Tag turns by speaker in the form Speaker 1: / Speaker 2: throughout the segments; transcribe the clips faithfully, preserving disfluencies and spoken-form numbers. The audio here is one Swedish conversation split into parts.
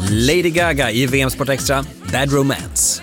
Speaker 1: Lady Gaga i V M Sport Extra, Bad Romance.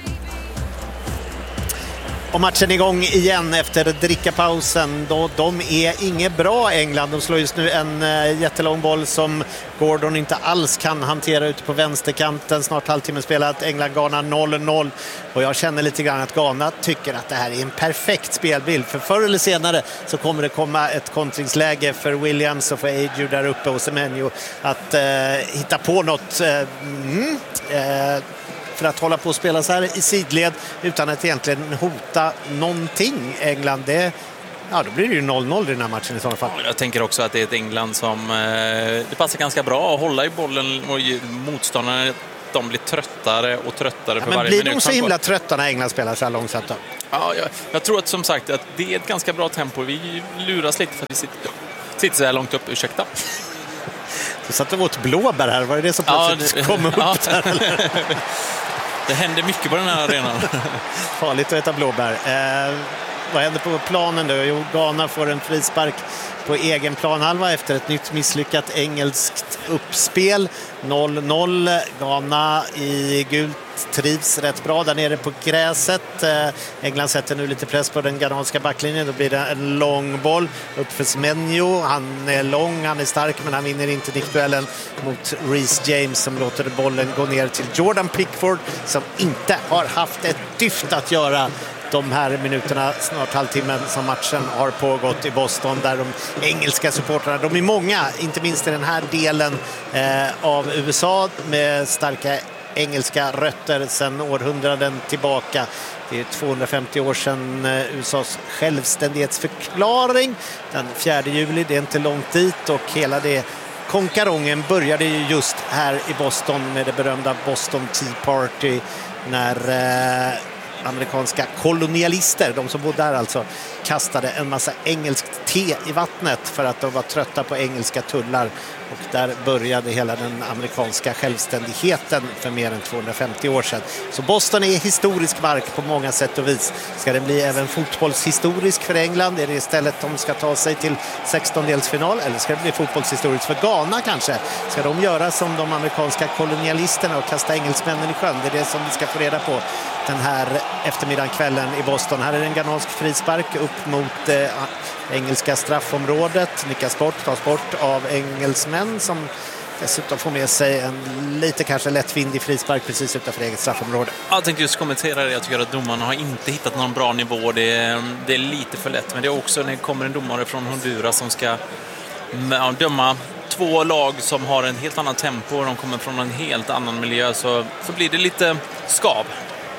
Speaker 2: Och matchen igång igen efter drickapausen. Då de är inget bra, England. De slår just nu en uh, jättelång boll som Gordon inte alls kan hantera ute på vänsterkanten. Snart halvtimme spelat. England-Ghana noll noll. Och jag känner lite grann att Ghana tycker att det här är en perfekt spelbild. För förr eller senare så kommer det komma ett kontringsläge för Williams och för Ayew där uppe och Semenyo att uh, hitta på något... Uh, mm, uh, för att hålla på och spela så här i sidled utan att egentligen hota någonting. England, det, ja, då blir det ju noll noll i den här matchen i sådana fall.
Speaker 3: Jag tänker också att det är ett England som eh, det passar ganska bra att hålla i bollen och motståndarna, de blir tröttare och tröttare
Speaker 2: ja,
Speaker 3: för
Speaker 2: men
Speaker 3: varje
Speaker 2: blir
Speaker 3: minut.
Speaker 2: De så himla trötta när England spelar så här långsamt då?
Speaker 3: Ja, jag, jag tror att som sagt att det är ett ganska bra tempo. Vi luras lite för att vi sitter, sitter så här långt upp, ursäkta.
Speaker 2: Du satt och åt blåbär här, var det det som plötsligt ja, det, kom upp ja. där? Eller?
Speaker 3: Det händer mycket på den här arenan.
Speaker 2: Farligt att äta blåbär. Eh, vad händer på planen då? Jo, Ghana får en frispark på egen planhalva efter ett nytt misslyckat engelskt uppspel. noll noll. Ghana i gult trivs rätt bra där nere på gräset. Eh, England sätter nu lite press på den ghananska backlinjen. Då blir det en lång boll upp för Semenyo. Han är lång, han är stark, men han vinner inte nickduellen mot Reece James som låter bollen gå ner till Jordan Pickford som inte har haft ett dyft att göra de här minuterna, snart halvtimmen som matchen har pågått i Boston, där de engelska supportrarna, de är många, inte minst i den här delen eh, av U S A med starka engelska rötter sedan århundraden tillbaka. Det är tvåhundrafemtio år sedan U S A:s självständighetsförklaring den fjärde juli, det är inte långt dit, och hela det konkarongen började ju just här i Boston med det berömda Boston Tea Party när eh, amerikanska kolonialister, de som bodde där alltså, kastade en massa engelskt te i vattnet för att de var trötta på engelska tullar, och där började hela den amerikanska självständigheten för mer än tvåhundrafemtio år sedan. Så Boston är historisk mark på många sätt och vis. Ska den bli även fotbollshistorisk för England? Är det istället de ska ta sig till sextondelsfinal, eller ska det bli fotbollshistoriskt för Ghana kanske? Ska de göra som de amerikanska kolonialisterna och kasta engelsmännen i sjön? Det är det som vi ska få reda på den här eftermiddagen, kvällen i Boston. Här är en ghanansk frispark upp mot eh, engelska straffområdet. Nickas bort, tas bort av engelsmän som dessutom får med sig en lite kanske lättvindig frispark precis utanför eget straffområde.
Speaker 3: Jag tänkte just kommentera det. Jag tycker att domarna har inte hittat någon bra nivå. Det är, det är lite för lätt. Men det är också när det kommer en domare från Honduras som ska ja, döma två lag som har en helt annan tempo och de kommer från en helt annan miljö, så, så blir det lite skav.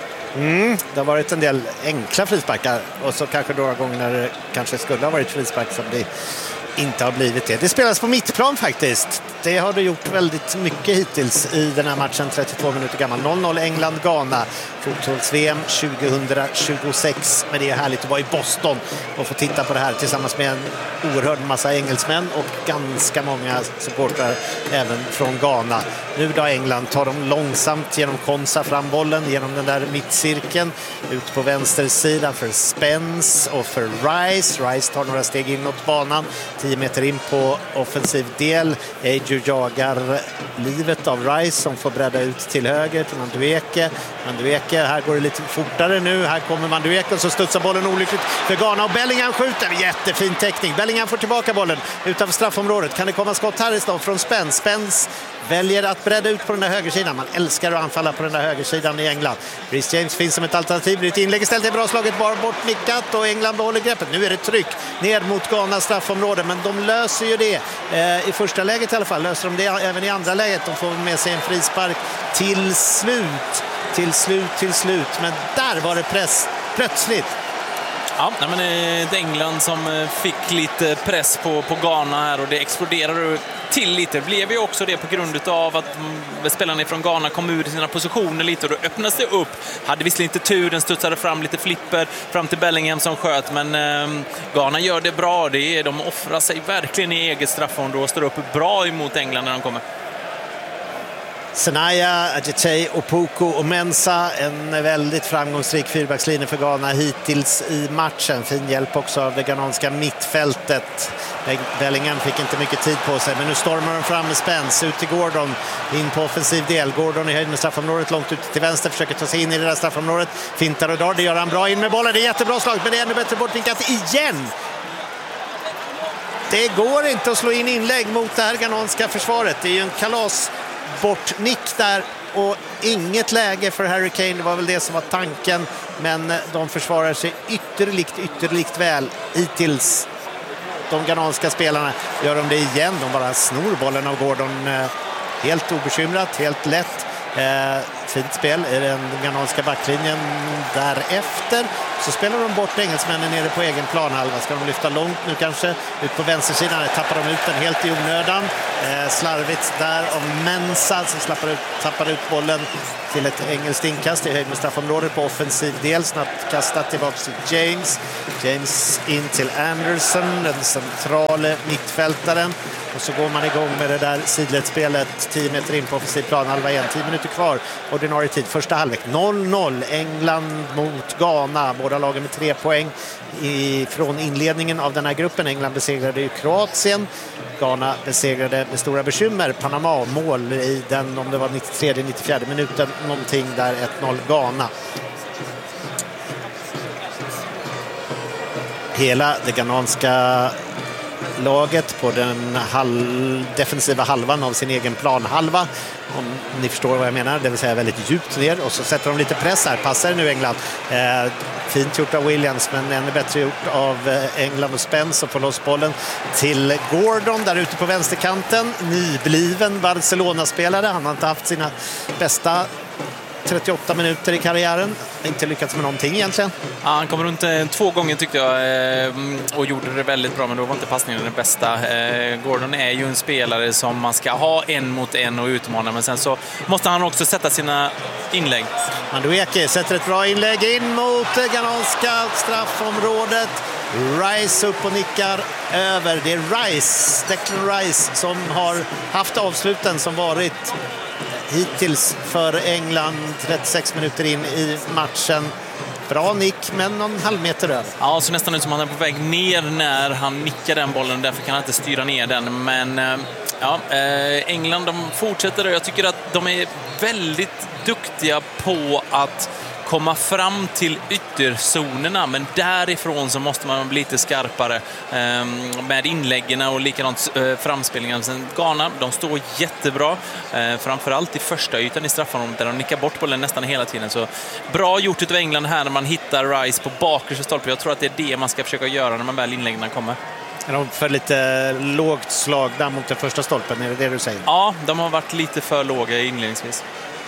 Speaker 2: Mm, det har varit en del enkla frisparkar och så kanske några gånger när det kanske skulle ha varit frispark som det inte har blivit det. Det spelas på mittplan faktiskt. Det har det gjort väldigt mycket hittills i den här matchen, trettiotvå minuter gammal. noll noll England-Ghana, fotbolls-V M tjugohundratjugosex. Men det är härligt att vara i Boston och få titta på det här tillsammans med en oerhörd massa engelsmän och ganska många supportrar även från Ghana. Nu då England tar de långsamt genom Konsa fram bollen genom den där mittcirkeln ut på vänstersidan för Spence och för Rice. Rice tar några steg inåt banan, tio meter in på offensiv del. Ayew jagar livet av Rice som får bredda ut till höger till Madueke. Madueke, här går det lite fortare nu. Här kommer Madueke och så studsar bollen olyckligt för Ghana och Bellingham skjuter. Jättefin täckning. Bellingham får tillbaka bollen utanför straffområdet. Kan det komma skott här istället från Spence? Spence väljer att bredda ut på den där högersidan. Man älskar att anfalla på den där högersidan i England. Reece James finns som ett alternativ. Blir ett inlägg istället, är bra slaget, bara bort nickat och England behåller greppet. Nu är det tryck ner mot Ghanas straffområde, men de löser ju det eh, i första läget i alla fall. Löser de det även i andra läget. De får med sig en frispark till slut. Till slut, till slut. Men där var det press plötsligt.
Speaker 3: Ja, men det är England som fick lite press på, på Ghana här och det exploderade till lite. Det blev ju också det på grund av att spelarna från Ghana kom ur sina positioner lite och då öppnades det upp. Hade visserligen inte tur, den studsade fram lite flipper fram till Bellingham som sköt, men eh, Ghana gör det bra. Det är, de offrar sig verkligen i eget straffområde och står upp bra emot England när de kommer.
Speaker 2: Senaya, Adjetey, Opoku och Mensah. En väldigt framgångsrik fyrbackslinje för Ghana hittills i matchen. Fin hjälp också av det ghananska mittfältet. Bellingham fick inte mycket tid på sig, men nu stormar de fram med Spence. Ut till Gordon, in på offensiv del. Gordon i höjd med straffområdet, långt ut till vänster. Försöker ta sig in i det där straffområdet. Fintar och drar, det gör han bra. In med bollen, det är jättebra slag, men det är ännu bättre bortvinkat igen. Det går inte att slå in inlägg mot det här ghananska försvaret. Det är ju en kalas bortnick där och inget läge för Harry Kane. Det var väl det som var tanken, men de försvarar sig ytterligt, ytterligt väl hittills. De ghananska spelarna gör de det igen. De bara snor bollen av Gordon helt obekymrat, helt lätt. Eh, fint spel i den ghananska backlinjen. Därefter så spelar de bort engelsmännen nere på egen planhalva. Ska de lyfta långt nu kanske ut på vänstersidan? Där tappar de ut den helt i onödan. Eh, slarvigt där av Mensah som slappar ut, tappar ut bollen till ett engelskt inkast i höjd med straffområdet på offensiv del. Snabbt kastat tillbaka till James. James in till Anderson, den centrala mittfältaren. Och så går man igång med det där sidledsspelet tio meter in på offensiv planhalva igen. tio minuter kvar, ordinarie tid, första halvlek. noll noll, England mot Ghana. Båda lagen med tre poäng i, från inledningen av den här gruppen. England besegrade ju Kroatien. Ghana besegrade med stora bekymmer Panama. Mål i den, om det var nittiotredje nittiofjärde minuten, någonting där, ett noll Ghana. Hela det ghananska laget på den halv, defensiva halvan av sin egen planhalva, om ni förstår vad jag menar, det vill säga väldigt djupt ner, och så sätter de lite press här. Passar nu England. Eh, fint gjort av Williams, men ännu bättre gjort av England och Spence, och får loss bollen till Gordon där ute på vänsterkanten. Nybliven Barcelona-spelare. Han har inte haft sina bästa trettioåtta minuter i karriären. Inte lyckats med någonting egentligen.
Speaker 3: Ja, han kom runt eh, två gånger tyckte jag och gjorde det väldigt bra, men då var inte passningen den bästa. Eh, Gordon är ju en spelare som man ska ha en mot en och utmana, men sen så måste han också sätta sina inlägg.
Speaker 2: Madueke sätter ett bra inlägg in mot det ghananska straffområdet. Rice upp och nickar över. Det är Rice, Declan Rice, som har haft avsluten som varit hittills för England trettiosex minuter in i matchen. Bra nick, men någon halv meter över.
Speaker 3: Ja, så nästan ut som han är på väg ner när han nickar den bollen. Därför kan han inte styra ner den. Men ja, England, de fortsätter. Jag tycker att de är väldigt duktiga på att komma fram till ytterzonerna, men därifrån så måste man bli lite skarpare eh, med inläggen och likadant eh, framspelningen. Sen Ghana, de står jättebra, eh, framförallt i första ytan i straffområdet där de nickar bort bollen nästan hela tiden. Så bra gjort av England här när man hittar Rice på bakre stolpe. Jag tror att det är det man ska försöka göra när man väl inläggen kommer.
Speaker 2: Är de för lite lågt slag där mot den första stolpen, är det det du säger?
Speaker 3: Ja, de har varit lite för låga inledningsvis.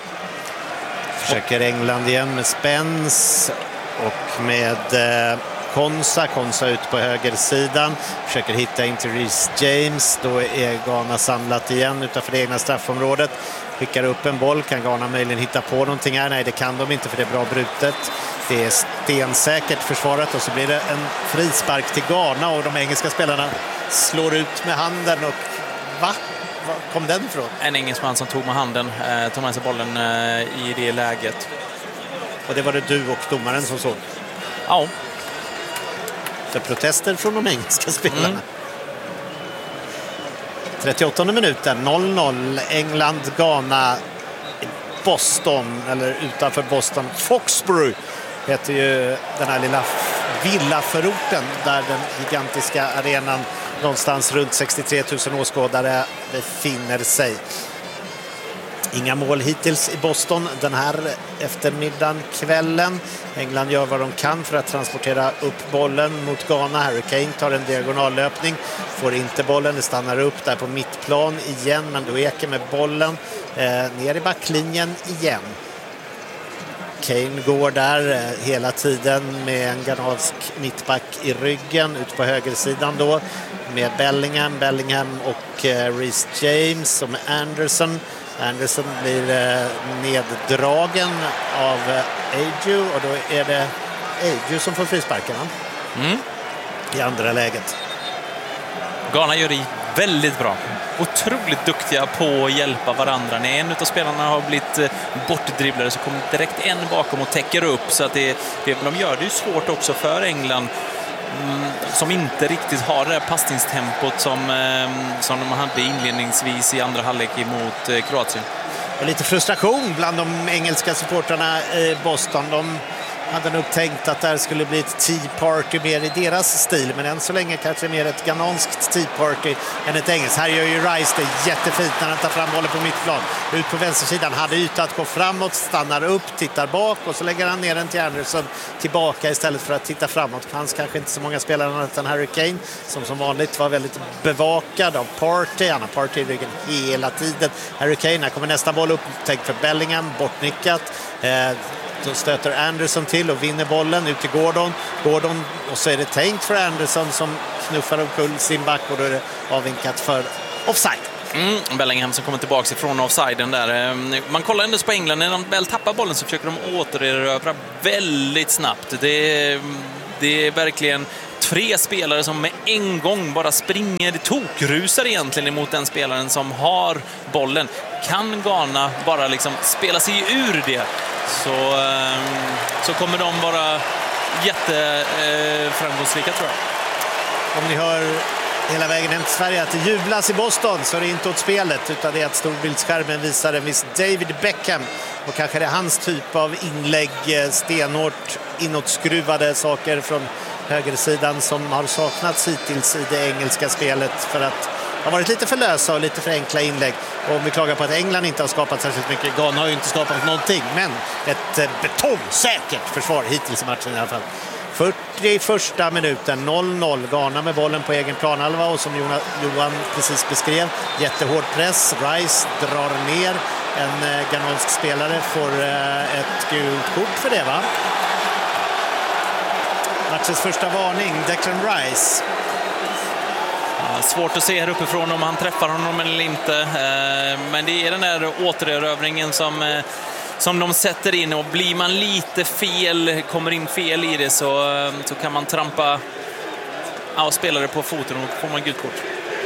Speaker 2: Försöker England igen med Spence och med eh, Konsa. Konsa ut på högersidan. Försöker hitta in till Reece James. Då är Ghana samlat igen utanför det egna straffområdet. Skickar upp en boll. Kan Ghana möjligen hitta på någonting här? Nej, det kan de inte, för det är bra brutet. Det är stensäkert försvarat, och så blir det en frispark till Ghana, och de engelska spelarna slår ut med handen. Och va? Var kom den ifrån?
Speaker 3: En engelsman som tog med handen, eh, tog med sig bollen eh, i det läget.
Speaker 2: Och det var det du och domaren som såg?
Speaker 3: Ja.
Speaker 2: För protester från de engelska spelarna. Mm. trettioåttonde minuten, noll noll. England, Ghana, Boston, eller utanför Boston, Foxborough heter ju den här lilla villaförorten där den gigantiska arenan någonstans runt sextiotre tusen åskådare befinner sig. Inga mål hittills i Boston den här eftermiddagen, kvällen. England gör vad de kan för att transportera upp bollen mot Ghana. Harry Kane tar en diagonallöpning, får inte bollen, det stannar upp där på mittplan igen, men då eker med bollen eh, ner i backlinjen igen. Kane går där eh, hela tiden med en ghanansk mittback i ryggen ut på högersidan då med Bellingham, Bellingham och eh, Reece James och med Anderson. Anderson blir eh, neddragen av eh, Ayew, och då är det Ayew som får frisparken mm. i andra läget.
Speaker 3: Ghana gör det väldigt bra. otroligt duktiga på att hjälpa varandra. När en av spelarna har blivit bortdribblade så kommer direkt en bakom och täcker upp. Så att det, det, de gör det ju svårt också för England, mm, som inte riktigt har det här passningstempot som, eh, som de hade inledningsvis i andra halvlek mot eh, Kroatien.
Speaker 2: Och lite frustration bland de engelska supportrarna i Boston. De hade nog tänkt att det här skulle bli ett tea party mer i deras stil, men än så länge kanske mer ett gananskt tea party än ett engelskt. Här gör ju Rice det jättefint när han tar fram bollen på mittplan. Ut på vänstersidan, hade yta att gå framåt, stannar upp, tittar bak och så lägger han ner den till Anderson tillbaka istället för att titta framåt. Det fanns kanske inte så många spelare utan Harry Kane som som vanligt var väldigt bevakad av Partey. Han har Partey i ryggen hela tiden. Harry Kane, här kommer nästa boll upp, tänkt för Bellingham, bortnickat. Eh, Då stöter Anderson till och vinner bollen ut till Gordon. Gordon och så är det tänkt för Anderson som knuffar omkull sin back och då är det avvinkat för offside.
Speaker 3: Mm, Bellingham som kommer tillbaka ifrån offsiden där. Man kollar ändå på England, när de väl tappar bollen så försöker de återerövra väldigt snabbt. Det är, det är verkligen tre spelare som med en gång bara springer, tokrusar egentligen emot den spelaren som har bollen. Kan Ghana bara liksom spela sig ur det, så, så kommer de vara jätteframgångsrika, tror jag.
Speaker 2: Om ni hör hela vägen hem till Sverige att det jublas i Boston, så är det inte åt spelet utan det är att storbildsskärmen visar en viss David Beckham, och kanske det är hans typ av inlägg, stenhårt inåtskruvade saker från högersidan som har saknats hittills i det engelska spelet, för att det har varit lite för lösa och lite för enkla inlägg. Och om vi klagar på att England inte har skapat särskilt mycket, Ghana har ju inte skapat någonting, men ett betongsäkert försvar hittills i matchen i alla fall. fyrtioförsta minuten, noll noll. Ghana med bollen på egen planhalva och som Johan precis beskrev, jättehård press. Rice drar ner. En ghanansk spelare får ett gult kort för det, va? Matchens första varning, Declan Rice.
Speaker 3: Svårt att se här uppifrån om han träffar honom eller inte. Men det är den där återerövringen som, som de sätter in. Och blir man lite fel, kommer in fel i det, så, så kan man trampa ja, spelare på foten och får man gult kort.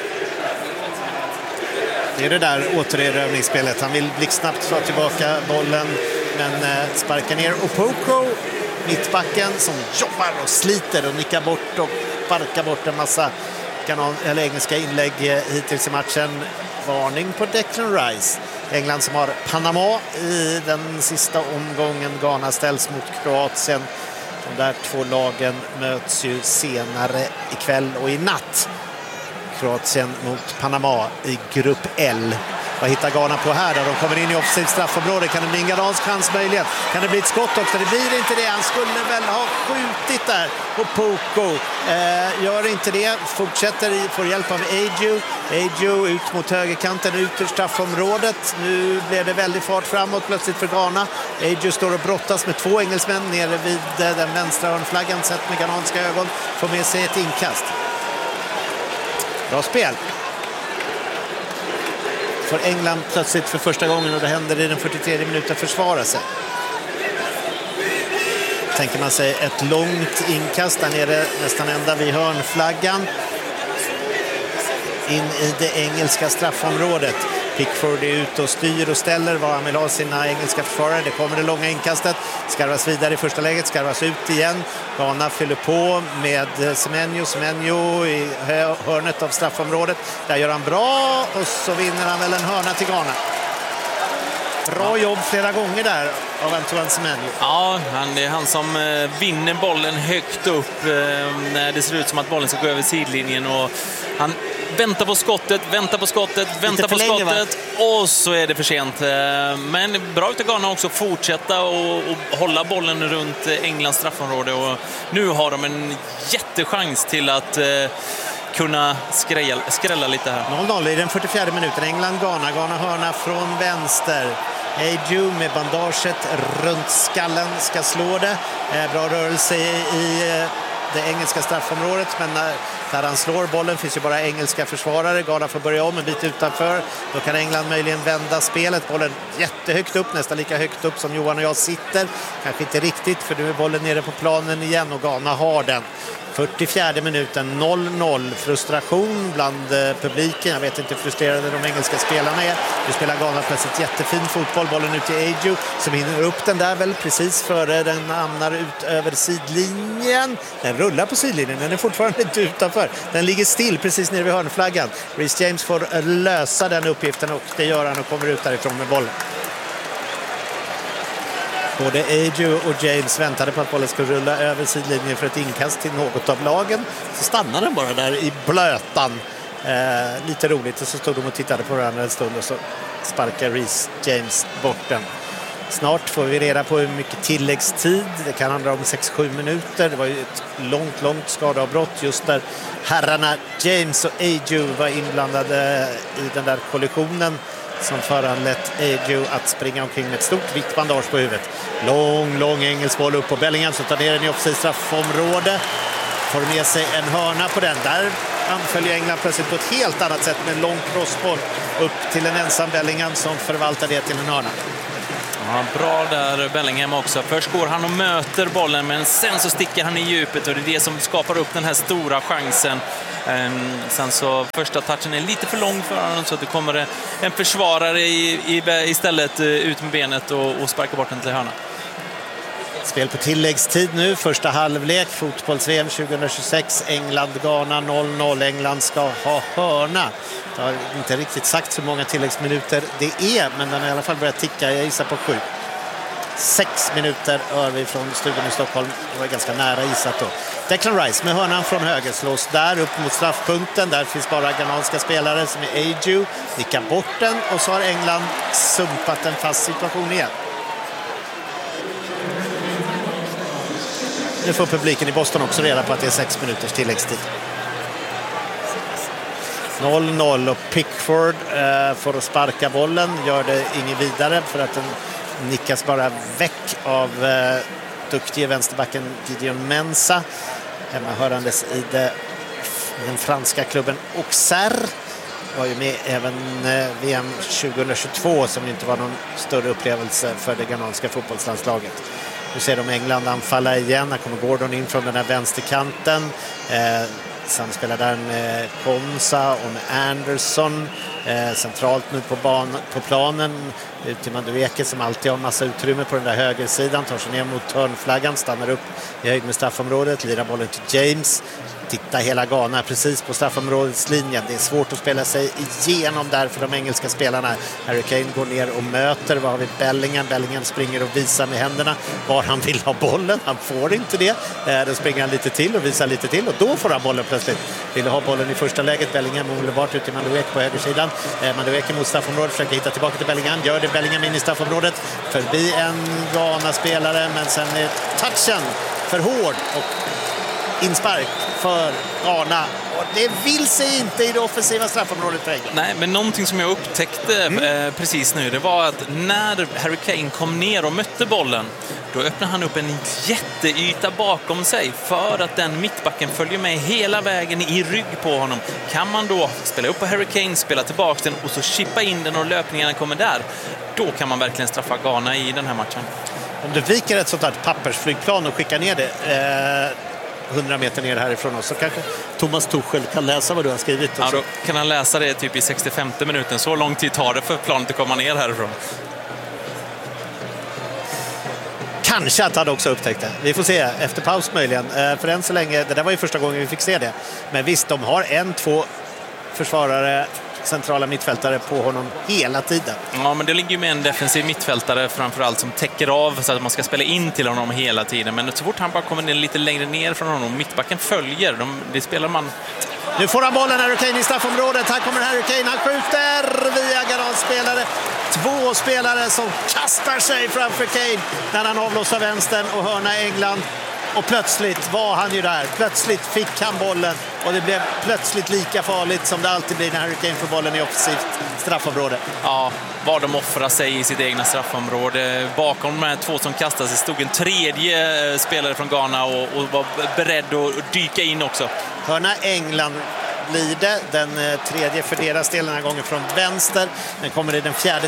Speaker 2: Det är det där återerövringsspelet. Han vill blixtsnabbt ta tillbaka bollen, men sparkar ner Opoko, mittbacken, som jobbar och sliter och nickar bort och sparkar bort en massa kanon, eller engelska inlägg hittills i matchen. Varning på Declan Rice. England som har Panama i den sista omgången. Ghana ställs mot Kroatien. De där två lagen möts ju senare ikväll och i natt. Kroatien mot Panama i grupp L. Vad hittar Ghana på här då? De kommer in i offensivt straffområde. Kan det bli en ghanansk chans möjligen? Kan det bli ett skott också? Det blir inte det. Han skulle väl ha skjutit där. Och Poko eh, gör inte det. Fortsätter, får hjälp av Ayew. Ayew ut mot högerkanten, ut ur straffområdet. Nu blev det väldigt fart framåt plötsligt för Ghana. Ayew står och brottas med två engelsmän nere vid den vänstra hörnflaggan, sett med ghananska ögon. Får med sig ett inkast. Bra spel. För England plötsligt för första gången, och det händer i den fyrtiotredje minuten, försvara sig. Tänker man sig ett långt inkast där nere, nästan ända vid hörnflaggan. In i det engelska straffområdet. Pickford är ute och styr och ställer vad han vill ha sina engelska försvarare. Det kommer det långa inkastet. Skarvas vidare i första läget, skarvas ut igen. Ghana fyller på med Semenyo. Semenyo i hörnet av straffområdet. Där gör han bra och så vinner han väl en hörna till Ghana. Bra jobb flera gånger där av Antoine Semenyo.
Speaker 3: Ja, han, det är han som eh, vinner bollen högt upp eh, när det ser ut som att bollen ska gå över sidlinjen, och han väntar på skottet, väntar på skottet, väntar på
Speaker 2: länge,
Speaker 3: skottet va? Och så är det för sent. Men bra utav Ghana också fortsätta och, och hålla bollen runt Englands straffområde, och nu har de en jättechans till att eh, kunna skrälla, skrälla lite här.
Speaker 2: noll noll i den fyrtiofjärde minuten. England-Ghana. Ghana hörna från vänster. Ayew med bandaget runt skallen ska slå det. Eh, bra rörelse i, i det engelska straffområdet, men när, där han slår bollen finns ju bara engelska försvarare. Ghana får börja om en bit utanför. Då kan England möjligen vända spelet. Bollen jättehögt upp, nästan lika högt upp som Johan och jag sitter. Kanske inte riktigt, för nu är bollen nere på planen igen och Ghana har den. fyrtiofjärde minuten, noll noll. Frustration bland publiken. Jag vet inte hur frustrerade de engelska spelarna är. Nu spelar Ghana plötsligt jättefin fotboll. Bollen ut till Ayew som hinner upp den där väl precis före den hamnar ut över sidlinjen. Den rullar på sidlinjen, den är fortfarande inte utanför. Den ligger still precis nere vid hörnflaggan. Reece James får lösa den uppgiften och det gör han och kommer ut därifrån med bollen. Både Ayew och James väntade på att bollen skulle rulla över sidlinjen för ett inkast till något av lagen. Så stannade den bara där i blötan. Eh, lite roligt, och så stod de och tittade på varandra en stund och så sparkar Reece James bort den. Snart får vi reda på hur mycket tilläggstid. Det kan handla om sex sju minuter. Det var ju ett långt, långt skadeavbrott just där herrarna James och Ayew var inblandade i den där kollisionen som föranlett Ayew att springa omkring med ett stort vitt bandage på huvudet. Lång, lång engelsk boll upp på Bellingham som tar ner den i offside straffområde. Får med sig en hörna på den. Där anföljer England plötsligt på ett helt annat sätt med en lång crossboll upp till en ensam Bellingham som förvaltar det till en hörna.
Speaker 3: Ja, bra där Bellingham också. Först går han och möter bollen, men sen så sticker han i djupet och det är det som skapar upp den här stora chansen. Um, sen så första touchen är lite för lång för honom så att det kommer en försvarare i, i, istället uh, ut med benet och, och sparkar bort den till hörna.
Speaker 2: Spel på tilläggstid nu, första halvlek, fotbolls-V M tjugohundratjugosex, England-Ghana noll noll. England ska ha hörna. Jag har inte riktigt sagt så många tilläggsminuter det är, men den har i alla fall börjat ticka, jag gissar på sju. Sex minuter hör vi från studion i Stockholm, det var ganska nära gissat då. Declan Rice med hörnan från höger slås där upp mot straffpunkten, där finns bara ghananska spelare som är Ayew, nickar bort den och så har England sumpat en fast situation igen. Nu får publiken i Boston också reda på att det är sex minuters tilläggstid. noll noll och Pickford eh, får sparka bollen. Gör det inget vidare för att den nickas bara väck av eh, duktiga vänsterbacken Gideon Mensah. Hemmahörandes i det, den franska klubben Auxerre. Var ju med även eh, V M tjugohundratjugotvå som inte var någon större upplevelse för det ghananska fotbollslandslaget. Nu ser de England anfalla igen. Här kommer Gordon in från den här vänsterkanten. Eh, samspelar där med Konsa och med Anderson. Eh, centralt nu på, ban- på planen. Ut till Madueke som alltid har en massa utrymme på den där högersidan. Tar sig ner mot hörnflaggan. Stannar upp i höjd med straffområdet. Lirar bollen till James. Titta hela Ghana precis på straffområdets linjen. Det är svårt att spela sig igenom där för de engelska spelarna. Harry Kane går ner och möter. Vad har vi? Bellingham. Bellingham springer och visar med händerna var han vill ha bollen. Han får inte det. Eh, då springer han lite till och visar lite till och då får han bollen plötsligt. Vill ha bollen i första läget. Bellingham omedelbart ut till Madueke på högersidan. Eh, Madueke mot straffområdet försöker hitta tillbaka till Bellingham. Gör det. Bellingham in i straffområdet. Förbi en Ghana-spelare men sen är touchen för hård och inspark för Ghana. Och det vill sig inte i det offensiva straffområdet för England.
Speaker 3: Nej, men någonting som jag upptäckte mm. eh, precis nu, det var att när Harry Kane kom ner och mötte bollen, då öppnade han upp en jätteyta bakom sig för att den mittbacken följer med hela vägen i rygg på honom. Kan man då spela upp på Harry Kane, spela tillbaka den och så chippa in den och löpningarna kommer där, då kan man verkligen straffa Ghana i den här matchen.
Speaker 2: Om du viker ett sånt här pappersflygplan och skickar ner det eh... hundra meter ner härifrån oss så kanske Thomas Tuchel kan läsa vad du har skrivit.
Speaker 3: Ja, då kan han läsa det typ i sextiofemte minuten. Så lång tid tar det för planet att komma ner härifrån.
Speaker 2: Kanske att han också upptäckt det. Vi får se efter paus möjligen. För än så länge, det där var ju första gången vi fick se det. Men visst, de har en, två försvarare, centrala mittfältare på honom hela tiden.
Speaker 3: Ja, men det ligger ju med en defensiv mittfältare framförallt som täcker av så att man ska spela in till honom hela tiden. Men så fort han bara kommer ner lite längre ner från honom, mittbacken följer. De, det spelar man...
Speaker 2: Nu får han bollen, Harry Kane i straffområdet. Här kommer Harry Kane, han skjuter via Ghana-spelare. Två spelare som kastar sig framför Kane när han avlossar vänstern och hörna England. Och plötsligt var han ju där. Plötsligt fick han bollen. Och det blev plötsligt lika farligt som det alltid blir när Harry Kane får bollen i offensivt straffområde.
Speaker 3: Ja, var de offrar sig i sitt egna straffområde. Bakom de här två som kastas sig stod en tredje spelare från Ghana och, och var beredd att dyka in också.
Speaker 2: Hörna England blir det. Den tredje för deras del den här gången från vänster. Den kommer i den fjärde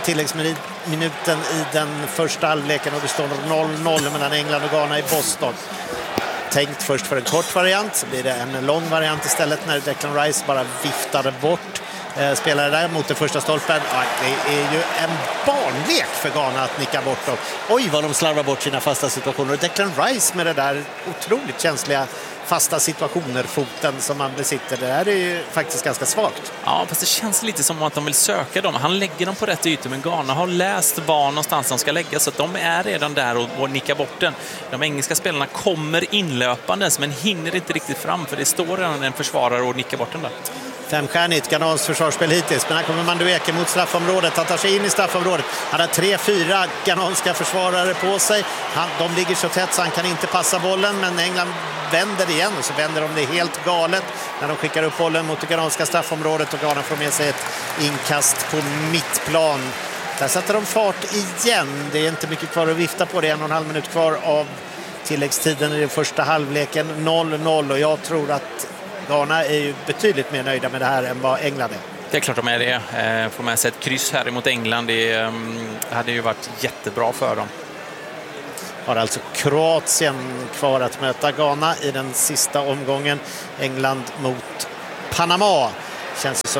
Speaker 2: tilläggsminuten i den första halvleken och det står noll noll mellan England och Ghana i Boston. tänkt först för en kort variant, så blir det en lång variant istället när Declan Rice bara viftade bort eh, spelare där mot den första stolpen. Ja, det är ju en barnlek för Ghana att nicka bort dem. Oj vad de slarvar bort sina fasta situationer. Och Declan Rice med det där otroligt känsliga fasta situationer, foten som man besitter. Det här är ju faktiskt ganska svagt.
Speaker 3: Ja, fast det känns lite som att de vill söka dem. Han lägger dem på rätt ytor, men Ghana har läst var någonstans de ska lägga, så att de är redan där och, och nickar bort den. De engelska spelarna kommer inlöpandes, men hinner inte riktigt fram, för det står redan en försvarare och nickar bort den där.
Speaker 2: Femstjärnigt Ghanas försvarsspel hittills, men här kommer Madueke mot straffområdet. Han tar sig in i straffområdet. Han har tre, fyra ghananska försvarare på sig. Han, de ligger så tätt så han kan inte passa bollen, men England vänder igen och så vänder de det helt galet när de skickar upp bollen mot det ghananska straffområdet och Ghana får med sig ett inkast på mittplan. Där sätter de fart igen. Det är inte mycket kvar att vifta på. Det är en och en halv minut kvar av tilläggstiden i den första halvleken. noll noll, och jag tror att Ghana är ju betydligt mer nöjda med det här än vad England är.
Speaker 3: Det är klart de är det. Får med sig ett kryss här emot England. Det hade ju varit jättebra för dem.
Speaker 2: Har alltså Kroatien kvar att möta Ghana i den sista omgången. England mot Panama. Känns det som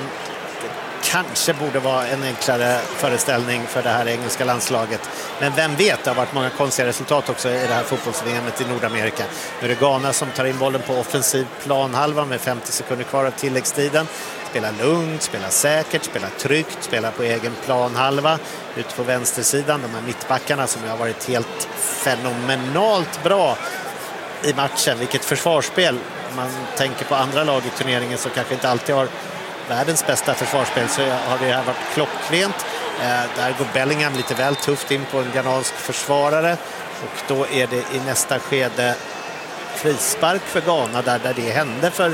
Speaker 2: kanske borde vara en enklare föreställning för det här engelska landslaget. Men vem vet, det har varit många konstiga resultat också i det här fotbolls-V M:et i Nordamerika. Nu är det Ghana som tar in bollen på offensiv planhalva med femtio sekunder kvar av tilläggstiden. Spelar lugnt, spelar säkert, spelar tryggt, spelar på egen planhalva. Ut på vänstersidan, de här mittbackarna som har varit helt fenomenalt bra i matchen. Vilket försvarsspel. Om man tänker på andra lag i turneringen så kanske inte alltid har världens bästa försvarsspel, så har det här varit klockrent. Eh, där går Bellingham lite väl tufft in på en ghanansk försvarare, och då är det i nästa skede frispark för Ghana där, där det hände för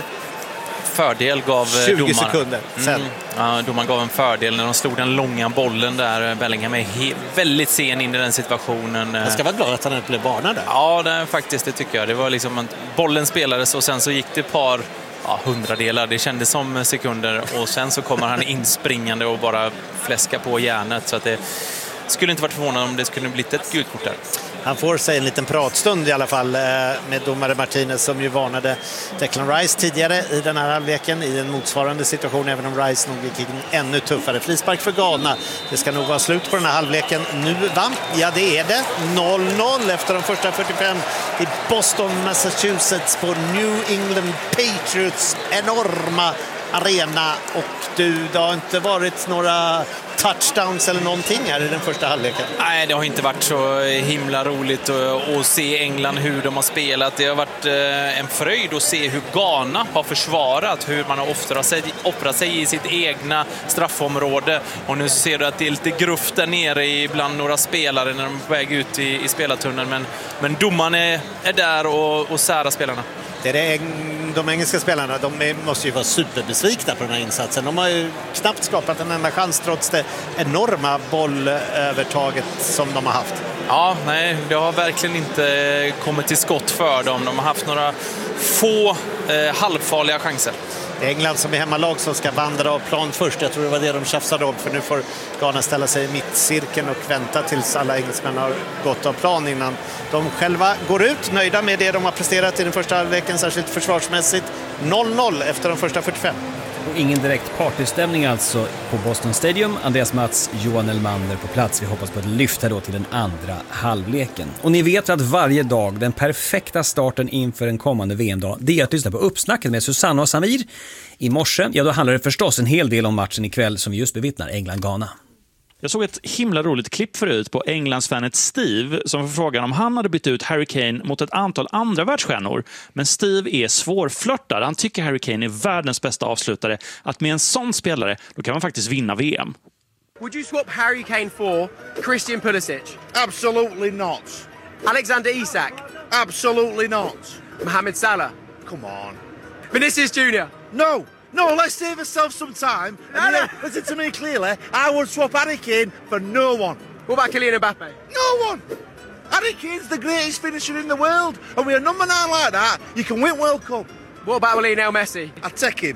Speaker 3: fördel gav
Speaker 2: tjugo
Speaker 3: domaren.
Speaker 2: sekunder sen.
Speaker 3: Mm. Ja, domaren gav en fördel när de slog den långa bollen där. Bellingham är he- väldigt sen in i den situationen.
Speaker 2: Jag ska vara glad att han inte blev varnad där.
Speaker 3: Ja, det, faktiskt, det tycker jag. Det var liksom att bollen spelades och sen så gick det ett par ja, hundradelar. Det kändes som sekunder och sen så kommer han inspringande och bara fläska på järnet, så att det skulle inte varit förvånad om det skulle blivit ett gult kort där.
Speaker 2: Han får sig en liten pratstund i alla fall med domare Martinez, som ju varnade Declan Rice tidigare i den här halvleken i en motsvarande situation, även om Rice nog gick in ännu tuffare. Frispark för Ghana. Det ska nog vara slut på den här halvleken nu, va? Ja, det är det. noll noll efter de första fyrtiofem i Boston, Massachusetts på New England Patriots enorma arena. Och du, det har inte varit några touchdowns eller någonting här i den första halvleken.
Speaker 3: Nej, det har inte varit så himla roligt att, att se England hur de har spelat. Det har varit en fröjd att se hur Ghana har försvarat, hur man har offrat sig, offrat sig i sitt egna straffområde. Och nu ser du att det är lite gruff där nere bland några spelare när de är på väg ut i, i spelartunneln. Men, men domaren är, är där och, och särar spelarna.
Speaker 2: Det är det, de engelska spelarna, de är, måste ju vara superbesvikna på den här insatsen. De har ju knappt skapat en enda chans trots det enorma bollövertaget som de har haft.
Speaker 3: Ja, nej, det har verkligen inte kommit till skott för dem. De har haft några få eh, halvfarliga chanser.
Speaker 2: Det är England som är hemmalag som ska vandra av plan först. Jag tror det var det de tjafsade om, för nu får Ghana ställa sig i mittcirkeln och vänta tills alla engelsmän har gått av plan innan de själva går ut. Nöjda med det de har presterat i den första halvleken, särskilt försvarsmässigt. noll noll efter de första fyrtiofem.
Speaker 1: Och ingen direkt partystämning alltså på Boston Stadium. Andreas Mats, Johan Elmander på plats. Vi hoppas på ett lyft här då till den andra halvleken. Och ni vet att varje dag, den perfekta starten inför en kommande V M-dag, det är att lyssna på uppsnacket med Susanna och Samir. I morse, ja då handlar det förstås en hel del om matchen ikväll som vi just bevittnar, England-Ghana.
Speaker 4: Jag såg ett himla roligt klipp förut på Englandsfanet Steve som får frågan om han hade bytt ut Harry Kane mot ett antal andra världsstjärnor. Men Steve är svårflörtad. Han tycker Harry Kane är världens bästa avslutare. Att med en sån spelare, då kan man faktiskt vinna V M.
Speaker 5: Would you swap Harry Kane for Christian Pulisic?
Speaker 6: Absolutely not.
Speaker 5: Alexander Isak?
Speaker 6: Absolutely not.
Speaker 5: Mohamed Salah?
Speaker 6: Come on.
Speaker 5: Vinicius Junior?
Speaker 6: No. No, let's save ourselves some time. And here, listen to me clearly. I would swap Harry Kane for no one.
Speaker 5: What about Kylian Mbappe?
Speaker 6: No one. Harry Kane's the greatest finisher in the world. And with a number nine like that, you can win World Cup.
Speaker 5: What about Lionel Messi?
Speaker 6: I'd take him.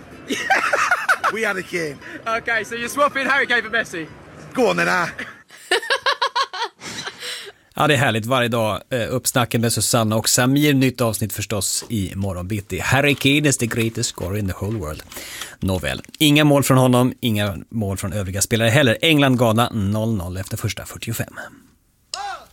Speaker 6: We Harry Kane.
Speaker 5: Okay, so you're swapping Harry Kane for Messi?
Speaker 6: Go on then, I.
Speaker 1: Ja, det är härligt varje dag. Uppsnacken med Susanna och Samir. Nytt avsnitt förstås i morgon bitti. Harry Kane is the greatest scorer in the whole world. Nåväl, inga mål från honom, inga mål från övriga spelare heller. England-Ghana noll noll efter första fyrtiofem.